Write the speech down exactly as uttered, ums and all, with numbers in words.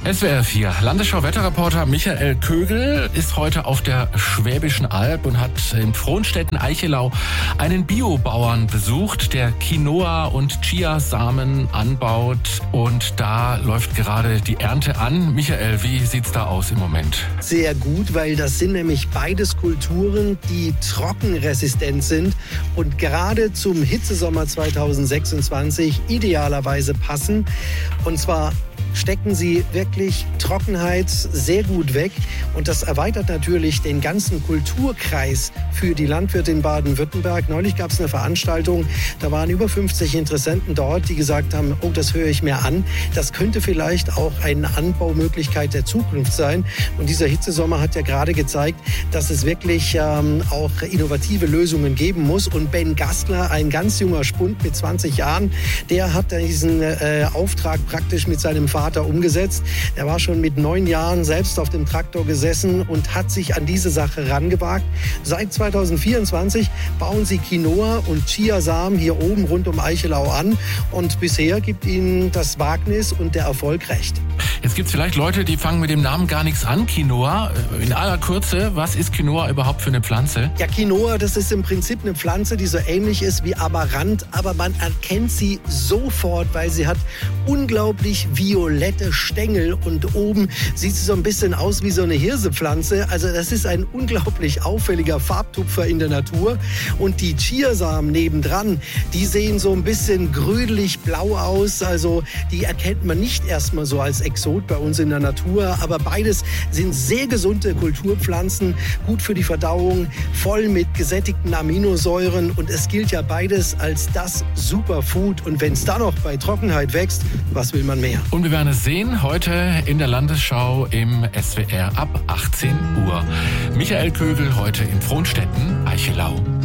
S W R vier Landesschau-Wetterreporter Michael Kögel ist heute auf der Schwäbischen Alb und hat in Frohnstetten-Eichelau einen Biobauern besucht, der Quinoa und Chiasamen anbaut. Und da läuft gerade die Ernte an. Michael, wie sieht's da aus im Moment? Sehr gut, weil das sind nämlich beides Kulturen, die trockenresistent sind und gerade zum Hitzesommer zweitausendsechsundzwanzig idealerweise passen. Und zwar stecken sie wirklich Trockenheit sehr gut weg. Und das erweitert natürlich den ganzen Kulturkreis für die Landwirte in Baden-Württemberg. Neulich gab es eine Veranstaltung, da waren über fünfzig Interessenten dort, die gesagt haben, oh, das höre ich mir an. Das könnte vielleicht auch eine Anbaumöglichkeit der Zukunft sein. Und dieser Hitzesommer hat ja gerade gezeigt, dass es wirklich ähm, auch innovative Lösungen geben muss. Und Ben Gastler, ein ganz junger Spund mit zwanzig Jahren, der hat diesen äh, Auftrag praktisch mit seinem Vater umgesetzt. Er war schon mit neun Jahren selbst auf dem Traktor gesessen und hat sich an diese Sache rangewagt. Seit zweitausendvierundzwanzig bauen sie Quinoa und Chiasamen hier oben rund um Eichelau an und bisher gibt ihnen das Wagnis und der Erfolg recht. Jetzt gibt es vielleicht Leute, die fangen mit dem Namen gar nichts an, Quinoa. In aller Kürze, was ist Quinoa überhaupt für eine Pflanze? Ja, Quinoa, das ist im Prinzip eine Pflanze, die so ähnlich ist wie Amaranth, aber man erkennt sie sofort, weil sie hat unglaublich violette Stängel und oben sieht sie so ein bisschen aus wie so eine Hirsepflanze. Also das ist ein unglaublich auffälliger Farbtupfer in der Natur. Und die Chiasamen nebendran, die sehen so ein bisschen grünlich blau aus. Also die erkennt man nicht erstmal so als Exot bei uns in der Natur. Aber beides sind sehr gesunde Kulturpflanzen, gut für die Verdauung, voll mit gesättigten Aminosäuren. Und es gilt ja beides als das Superfood. Und wenn es dann noch bei Trockenheit wächst, was will man mehr? Und wir werden es sehen, heute in der Landesschau im S W R ab achtzehn Uhr. Michael Kögel heute in Frohnstetten, Eichelau.